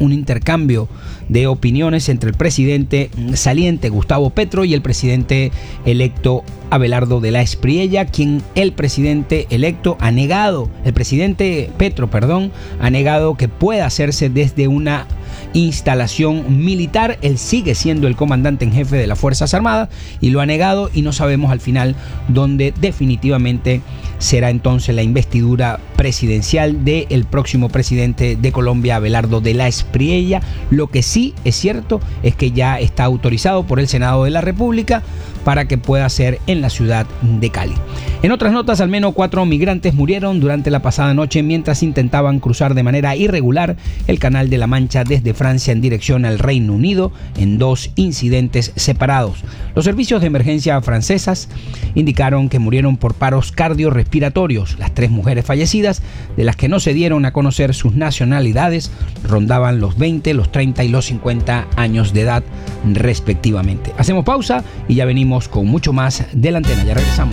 un intercambio de opiniones entre el presidente saliente Gustavo Petro y el presidente electo Abelardo de la Espriella, quien el presidente Petro, ha negado que pueda hacerse desde una instalación militar. Él sigue siendo el comandante en jefe de las Fuerzas Armadas y lo ha negado, y no sabemos al final dónde definitivamente será entonces la investidura presidencial del próximo presidente de Colombia, Abelardo de la Espriella. Lo que sí es cierto es que ya está autorizado por el Senado de la República para que pueda ser en la ciudad de Cali. En otras notas, al menos 4 migrantes murieron durante la pasada noche mientras intentaban cruzar de manera irregular el Canal de la Mancha desde Francia en dirección al Reino Unido en 2 incidentes separados. Los servicios de emergencia francesas indicaron que murieron por paros cardiorrespiratorios. Las 3 mujeres fallecidas, de las que no se dieron a conocer sus nacionalidades, rondaban los 20, los 30 y los 50 años de edad respectivamente. Hacemos pausa y ya venimos con mucho más de La Antena. Ya regresamos.